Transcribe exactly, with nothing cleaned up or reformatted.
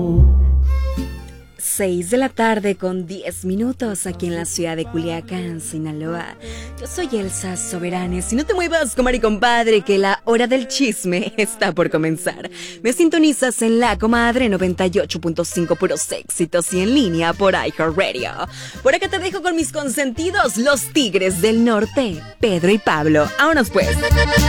Seis de la tarde con diez minutos aquí en la ciudad de Culiacán, Sinaloa. Yo soy Elsa Soberanes y no te muevas, comadre y compadre, que la hora del chisme está por comenzar. Me sintonizas en La Comadre noventa y ocho punto cinco, puros éxitos, y en línea por iHeartRadio. Por acá te dejo con mis consentidos, los Tigres del Norte, Pedro y Pablo. Vámonos pues.